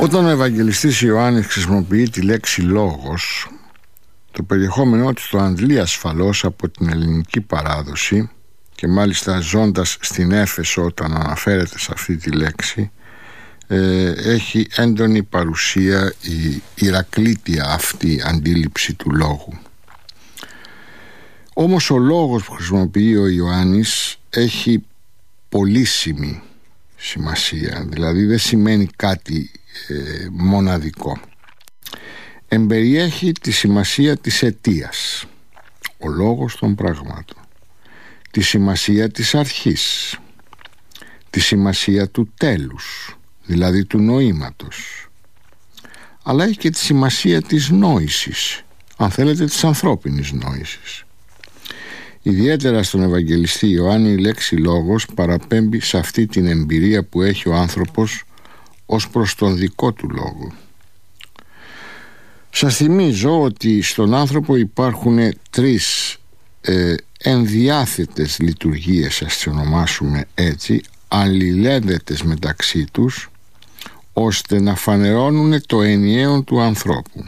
Όταν ο Ευαγγελιστής Ιωάννης χρησιμοποιεί τη λέξη λόγος, το περιεχόμενό της το αντλεί ασφαλώς από την ελληνική παράδοση και μάλιστα ζώντας στην Έφεσο όταν αναφέρεται σε αυτή τη λέξη, έχει έντονη παρουσία η ηρακλήτια αυτή αντίληψη του λόγου. Όμως ο λόγος που χρησιμοποιεί ο Ιωάννης έχει πολύσιμη σημασία, δηλαδή δεν σημαίνει κάτι μοναδικό. Εμπεριέχει τη σημασία της αιτίας, ο λόγος των πραγμάτων, τη σημασία της αρχής, τη σημασία του τέλους, δηλαδή του νοήματος, αλλά έχει και τη σημασία της νόησης, αν θέλετε της ανθρώπινης νόησης. Ιδιαίτερα στον Ευαγγελιστή Ιωάννη η λέξη λόγος παραπέμπει σε αυτή την εμπειρία που έχει ο άνθρωπος ως προς τον δικό του λόγο. Σας θυμίζω ότι στον άνθρωπο υπάρχουν τρεις ενδιάθετες λειτουργίες, ας τις ονομάσουμε έτσι, αλληλένδετες μεταξύ τους, ώστε να φανερώνουν το ενιαίο του ανθρώπου.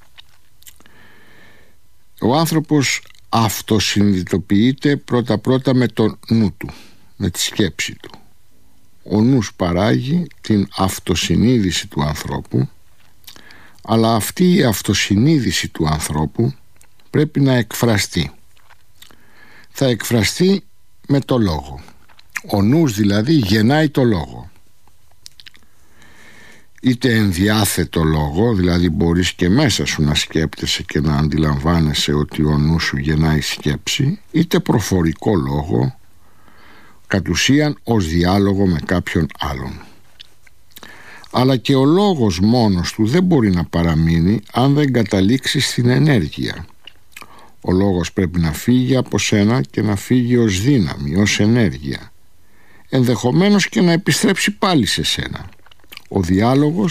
Ο άνθρωπος αυτοσυνειδητοποιείται πρώτα-πρώτα με το νου του, με τη σκέψη του. Ο νους παράγει την αυτοσυνείδηση του ανθρώπου, αλλά αυτή η αυτοσυνείδηση του ανθρώπου πρέπει να εκφραστεί. Θα εκφραστεί με το λόγο. Ο νους δηλαδή γεννάει το λόγο. Είτε ενδιάθετο λόγο, δηλαδή μπορείς και μέσα σου να σκέπτεσαι και να αντιλαμβάνεσαι ότι ο νους σου γεννάει σκέψη, είτε προφορικό λόγο, κατ' ουσίαν ως διάλογο με κάποιον άλλον. Αλλά και ο λόγος μόνος του δεν μπορεί να παραμείνει αν δεν καταλήξει στην ενέργεια. Ο λόγος πρέπει να φύγει από σένα και να φύγει ως δύναμη, ως ενέργεια, ενδεχομένως και να επιστρέψει πάλι σε σένα. Ο διάλογος